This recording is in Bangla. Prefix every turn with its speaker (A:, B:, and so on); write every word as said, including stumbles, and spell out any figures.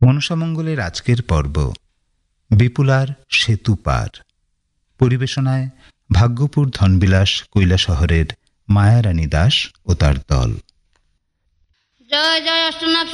A: মনসামঙ্গলের আজকের পর্ব বিপুলার সেতু পার, পরিবেশনায় ভাগ্যপুর ধনবিলাস কৈলাসহরের মায়ারানী দাস ও তার দল।
B: জয় জয় অষ্টনাথ